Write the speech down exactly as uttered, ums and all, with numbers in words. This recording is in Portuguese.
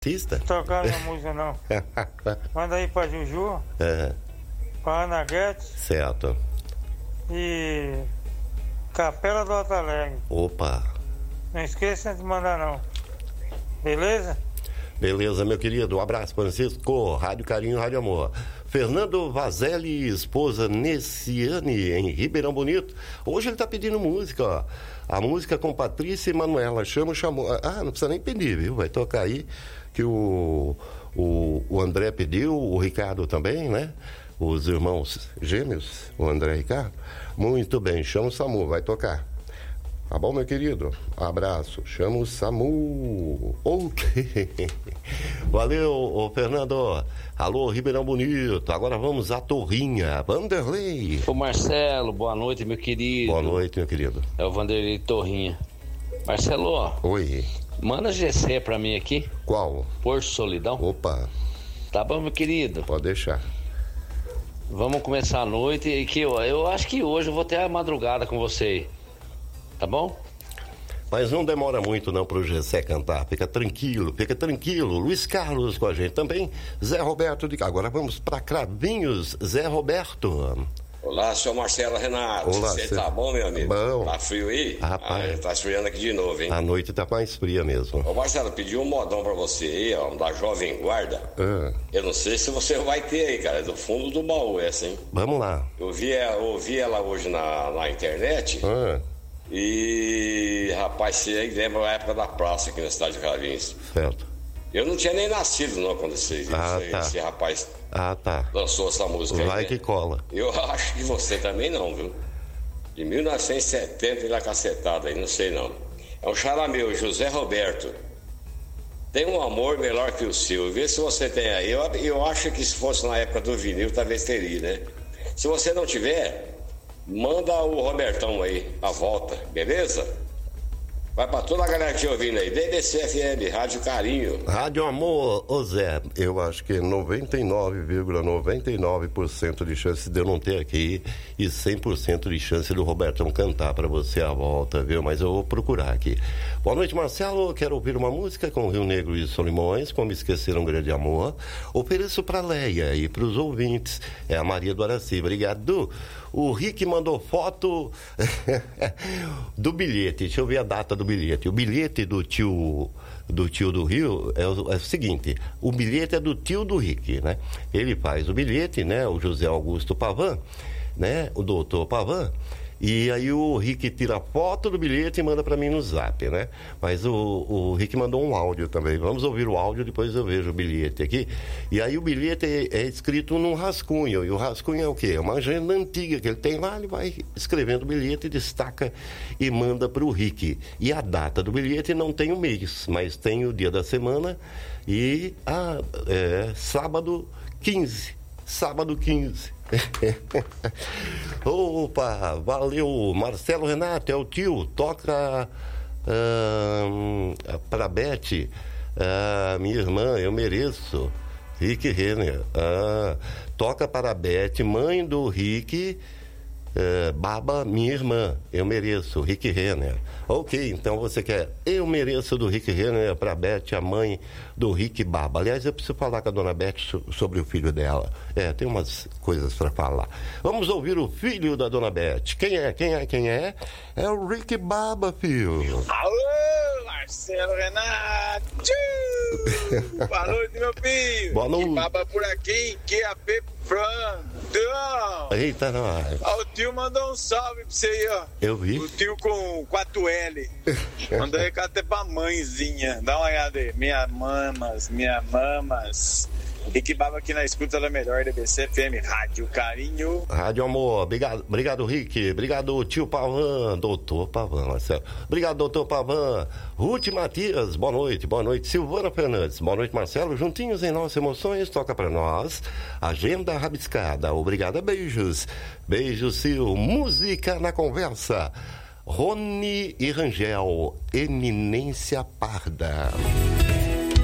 Artista? Tocar na música não. Manda aí pra Juju, É, pra Ana Guedes certo. e Capela do Alto Alegre. Opa. Não esqueça de mandar não. Beleza? Beleza, meu querido. Um abraço, Francisco. Rádio Carinho, Rádio Amor. Fernando Vazelli, esposa Nessiane, em Ribeirão Bonito. Hoje ele tá pedindo música, ó. A música com Patrícia e Manuela. Chama, chamou. Ah, não precisa nem pedir, viu? Vai tocar aí, que o, o, o André pediu, o Ricardo também, né? Os irmãos gêmeos, o André e o Ricardo. Muito bem, chama o Samu, vai tocar. Tá bom, meu querido? Abraço. Chama o Samu. Ok. Valeu, ô Fernando. Alô, Ribeirão Bonito. Agora vamos à Torrinha. Vanderlei. Ô Marcelo, boa noite, meu querido. Boa noite, meu querido. É o Vanderlei Torrinha. Marcelo, Oi. manda G C pra mim aqui. Qual? Por Solidão. Opa. Tá bom, meu querido? Pode deixar. Vamos começar a noite e que eu, eu acho que hoje eu vou ter a madrugada com você. Tá bom? Mas não demora muito não pro Gessé cantar, fica tranquilo, fica tranquilo. Luiz Carlos com a gente também, Zé Roberto de... Agora vamos para Cravinhos, Zé Roberto. Olá, senhor Marcelo Renato. Olá, Você cê... tá bom, meu amigo? Bom. Tá frio aí? Rapaz. Ah, tá esfriando aqui de novo, hein? A noite tá mais fria mesmo. Ô Marcelo, pedi um modão pra você aí, ó, da Jovem Guarda. Ah. Eu não sei se você vai ter aí, cara, é do fundo do baú essa, hein? Vamos lá. Eu vi, eu vi ela hoje na, na internet. Ah. E, rapaz, você lembra a época da praça aqui na cidade de Cravinhos. Certo. Eu não tinha nem nascido, não, quando esse, Ah, esse, tá. esse rapaz Ah, tá. lançou essa música. Vai aí, que né? cola. Eu acho que você também não, viu? De mil novecentos e setenta ele é cacetado aí, não sei não. É um charameu, José Roberto. Tem um amor melhor que o seu. Vê se você tem aí. Eu, eu acho que se fosse na época do vinil, talvez teria, né? Se você não tiver, manda o Robertão aí, a volta, beleza? Vai pra toda a galera que te ouvindo aí. B B C F M, Rádio Carinho. Rádio Amor, ô Zé, eu acho que noventa e nove vírgula noventa e nove por cento de chance de eu não ter aqui e cem por cento de chance do Robertão cantar pra você a volta, viu? Mas eu vou procurar aqui. Boa noite, Marcelo. Quero ouvir uma música com Rio Negro e Solimões, como Esquecer um Grande Amor. Ofereço pra Leia e pros ouvintes. É a Maria do Araci. Obrigado. O Rick mandou foto do bilhete. Deixa eu ver a data do bilhete. O bilhete do tio do tio do Rio é o, é o seguinte: o bilhete é do tio do Rick, né? Ele faz o bilhete, né? O José Augusto Pavan, né? O doutor Pavan. E aí o Rick tira foto do bilhete e manda pra mim no zap, né? Mas o, o Rick mandou um áudio também. Vamos ouvir o áudio, depois eu vejo o bilhete aqui. E aí o bilhete é, é escrito num rascunho. E o rascunho é o quê? É uma agenda antiga que ele tem lá, ele vai escrevendo o bilhete, destaca e manda pro Rick. E a data do bilhete não tem o mês, mas tem o dia da semana e a, é, sábado quinze. Sábado quinze. Opa, valeu, Marcelo Renato, é o tio, toca hum, pra Beth, ah, minha irmã, eu mereço, Rick Renner, ah, toca para a Beth, mãe do Rick, ah, Baba, minha irmã, eu mereço, Rick Renner. Ok, então você quer Eu Mereço do Rick Renner para Beth, a mãe do Rick Baba. Aliás, eu preciso falar com a dona Beth so, sobre o filho dela. É, tem umas coisas para falar. Vamos ouvir o filho da dona Beth. Quem é? Quem é? Quem é? É o Rick Baba, filho. Alô, Marcelo Renato. Boa noite, meu filho. Boa noite. Rick Baba por aqui, Q A P Frandão. Eita, não. Ó, o tio mandou um salve pra você aí, ó. Eu vi. O tio com quatro L. Mandou recado até pra mãezinha. Dá uma olhada aí. Minha mamas, minha mamas. Rick Baba aqui na escuta da melhor D B C F M, Rádio Carinho. Rádio Amor, obrigado, obrigado Rick, obrigado tio Pavan, doutor Pavan, Marcelo. Obrigado, doutor Pavan. Ruth Matias, boa noite, boa noite. Silvana Fernandes, boa noite, Marcelo. Juntinhos em nossas emoções, toca pra nós. Agenda rabiscada, obrigada, beijos. Beijos, Sil. Música na conversa. Rony e Rangel, Eminência Parda.